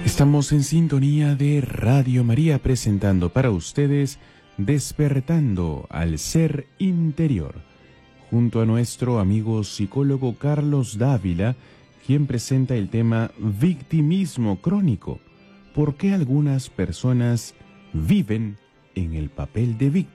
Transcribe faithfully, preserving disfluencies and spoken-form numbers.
Estamos en sintonía de Radio María presentando para ustedes Despertando al Ser Interior, junto a nuestro amigo psicólogo Carlos Dávila, quien presenta el tema victimismo crónico. ¿Por qué algunas personas viven en el papel de víctima?